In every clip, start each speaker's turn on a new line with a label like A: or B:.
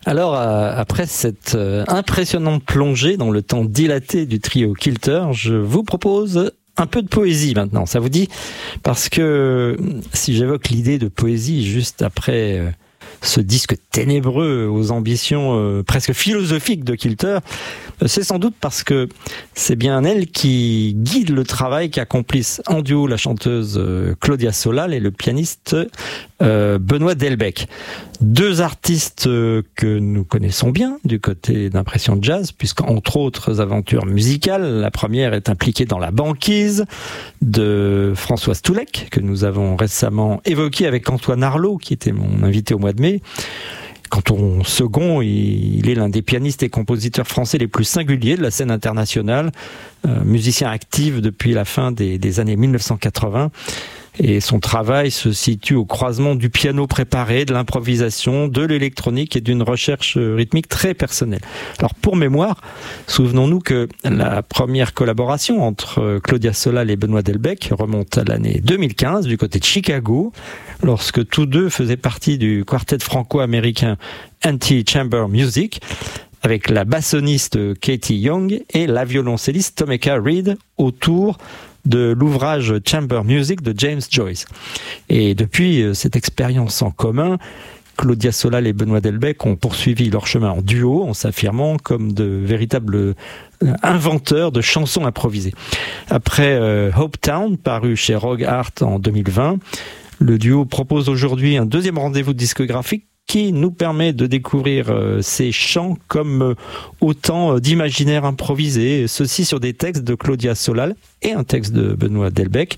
A: Alors, après cette impressionnante plongée dans le temps dilaté du trio Kilter, je vous propose un peu de poésie maintenant, ça vous dit? Parce que si j'évoque l'idée de poésie juste après ce disque ténébreux aux ambitions presque philosophiques de Kilter, c'est sans doute parce que c'est bien elle qui guide le travail qu'accomplissent en duo la chanteuse Claudia Solal et le pianiste Benoît Delbecq. Deux artistes que nous connaissons bien du côté d'Impression Jazz, puisqu'entre autres aventures musicales, la première est impliquée dans La Banquise de Françoise Toulek, que nous avons récemment évoqué avec Antoine Arlot, qui était mon invité au mois de mai. Canton second, il est l'un des pianistes et compositeurs français les plus singuliers de la scène internationale, musicien actif depuis la fin des années 1980. Et son travail se situe au croisement du piano préparé, de l'improvisation, de l'électronique et d'une recherche rythmique très personnelle. Alors pour mémoire, souvenons-nous que la première collaboration entre Claudia Solal et Benoît Delbecq remonte à l'année 2015 du côté de Chicago, lorsque tous deux faisaient partie du quartet franco-américain Anti-Chamber Music, avec la bassoniste Katie Young et la violoncelliste Tomeka Reed autour de l'ouvrage Chamber Music de James Joyce. Et depuis cette expérience en commun, Claudia Solal et Benoît Delbecq ont poursuivi leur chemin en duo, en s'affirmant comme de véritables inventeurs de chansons improvisées. Après Hope Town, paru chez Rogue Art en 2020, le duo propose aujourd'hui un deuxième rendez-vous discographique qui nous permet de découvrir ces chants comme autant d'imaginaire improvisé, ceci sur des textes de Claudia Solal et un texte de Benoît Delbecq.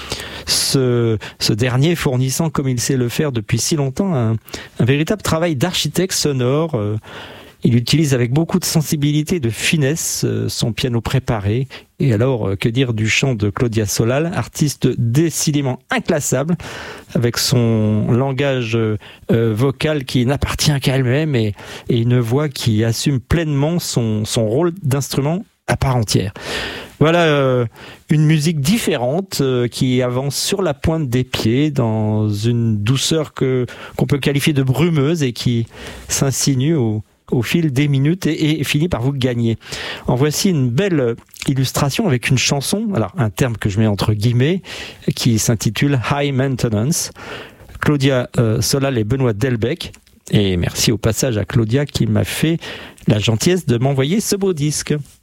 A: Ce dernier fournissant, comme il sait le faire depuis si longtemps, un véritable travail d'architecte sonore. Il utilise avec beaucoup de sensibilité et de finesse son piano préparé. Et alors, que dire du chant de Claudia Solal, artiste décidément inclassable, avec son langage vocal qui n'appartient qu'à elle-même et une voix qui assume pleinement son rôle d'instrument à part entière. Voilà une musique différente qui avance sur la pointe des pieds dans une douceur qu'on peut qualifier de brumeuse et qui s'insinue au fil des minutes et finit par vous gagner. En voici une belle illustration avec une chanson, alors un terme que je mets entre guillemets, qui s'intitule High Maintenance. Claudia Solal et Benoît Delbecq. Et merci au passage à Claudia qui m'a fait la gentillesse de m'envoyer ce beau disque.